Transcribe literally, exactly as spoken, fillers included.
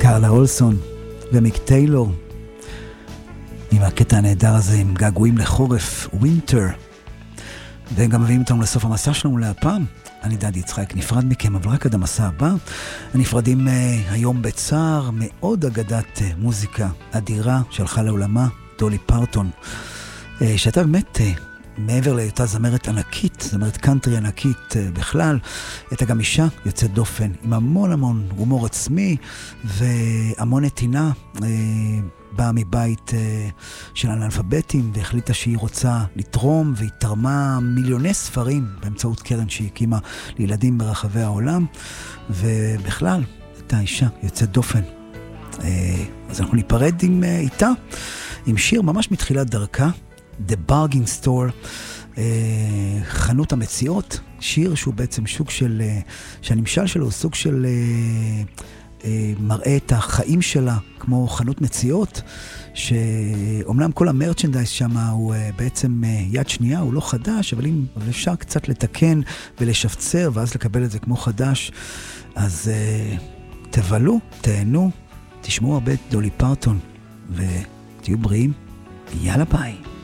קרלה אולסון ומיק טיילור עם הקטע הנהדר הזה עם געגועים לחורף, ווינטר, והם גם מביאים אותנו לסוף המסע שלנו להפעם. אני דדי יצחק נפרד מכם, אבל רק עד המסע הבא. הנפרדים uh, היום בצער מאוד אגדת uh, מוזיקה אדירה שהלכה לעולמה, דולי פרטון, uh, שהייתה באמת uh, מעבר להיותה זמרת ענקית, זמרת קאנטרי ענקית uh, בכלל, הייתה גם אישה יוצאת דופן עם המון המון הומור עצמי והמון נתינה. uh, באה מבית uh, של אנאלפביתים והחליטה שהיא רוצה לתרום, והיא תרמה מיליוני ספרים באמצעות קרן שהיא הקימה לילדים ברחבי העולם, ובכלל הייתה אישה יוצאת דופן. uh, אז אנחנו ניפרד עם, uh, איתה עם שיר ממש מתחילת דרכה, The Bargain Store, uh, חנות המציאות, שיר שהוא בעצם שוק של, uh, שהנמשל שלו הוא סוג של uh, מראה את החיים שלה כמו חנות מציאות, שאומנם כל המרצ'נדייז שם הוא בעצם יד שנייה, הוא לא חדש, אבל אם אפשר קצת לתקן ולשפצר ואז לקבל את זה כמו חדש, אז תבלו, תהנו, תשמעו הרבה את דולי פרטון ותהיו בריאים. יאללה ביי.